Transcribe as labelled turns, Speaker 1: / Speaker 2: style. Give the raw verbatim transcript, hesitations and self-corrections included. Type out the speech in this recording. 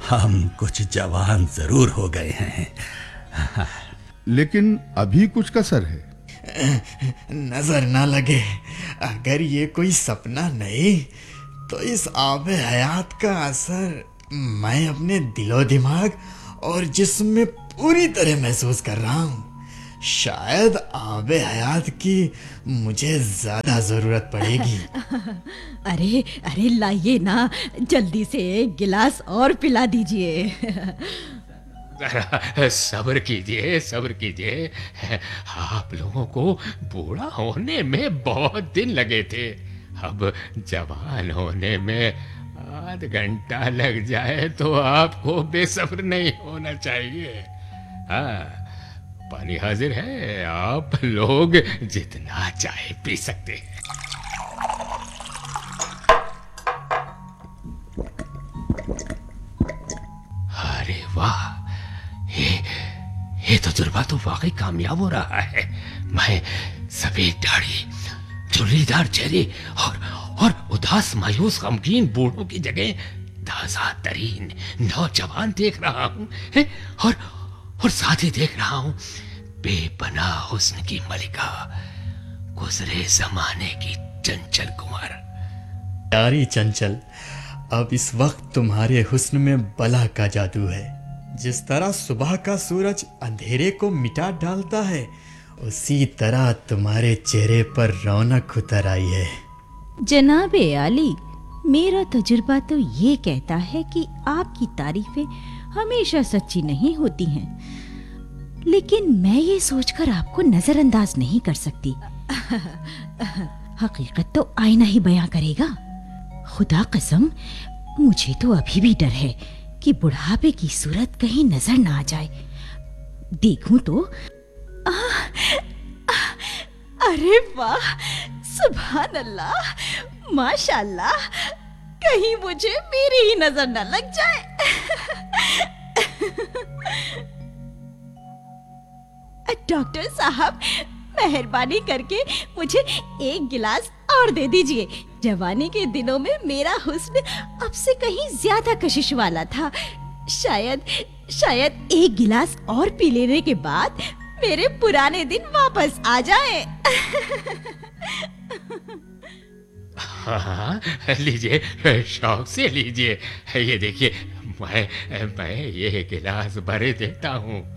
Speaker 1: हम कुछ जवान जरूर हो गए हैं,
Speaker 2: लेकिन अभी कुछ कसर है।
Speaker 3: नजर ना लगे, अगर ये कोई सपना नहीं तो इस आबे हयात का असर मैं अपने दिलो दिमाग और जिस्म में पूरी तरह महसूस कर रहा हूँ। शायद आबे हयात की मुझे ज्यादा जरूरत पड़ेगी।
Speaker 4: अरे अरे लाइए ना, जल्दी से एक गिलास और पिला दीजिए।
Speaker 5: सब्र कीजिए, सब्र कीजिए। आप लोगों को बूढ़ा होने में बहुत दिन लगे थे, अब जवान होने में आध घंटा लग जाए तो आपको बेसब्र नहीं होना चाहिए। हाँ, पानी हाजिर है, आप लोग जितना चाहे पी सकते हैं। अरे वाह, ये ये तजुर्बा तो वाकई कामयाब हो रहा है। मैं सफेद दाढ़ी, झुर्रीदार चेहरे और और उदास मायूस गमगीन बूढ़ों की जगह ताजा तरीन नौजवान देख रहा हूँ, और और साथ ही देख रहा हूँ बेपनाह हुस्न की मलिका, गुजरे जमाने की चंचल कुमार।
Speaker 3: प्यारी चंचल, अब इस वक्त तुम्हारे हुस्न में बला का जादू है। जिस तरह सुबह का सूरज अंधेरे को मिटा डालता है, उसी तरह तुम्हारे चेहरे पर रौनक उतर आई है।
Speaker 4: जनाबे आली, मेरा तजुर्बा तो ये कहता है कि आपकी तारीफें हमेशा सच्ची नहीं होती हैं, लेकिन मैं ये सोचकर आपको नजरअंदाज नहीं कर सकती। हकीकत तो आईना ही बयां करेगा। खुदा कसम, मुझे तो अभी भी डर है कि बुढ़ापे की सूरत कहीं नजर ना आ जाए। देखूं तो आ, आ, अरे वाह, सुभान अल्लाह, माशाल्लाह, कहीं मुझे मेरी ही नजर न लग जाए। डॉक्टर साहब, मेहरबानी करके मुझे एक गिलास और दे दीजिए। जवानी के दिनों में मेरा हुस्न अब से कहीं ज्यादा कशिश वाला था। शायद शायद एक गिलास और पी लेने के बाद मेरे पुराने दिन वापस आ जाए।
Speaker 5: हाँ, लीजिए, शौक से लीजिए। ये देखिए, मैं मैं ये गिलास भरे देता हूँ।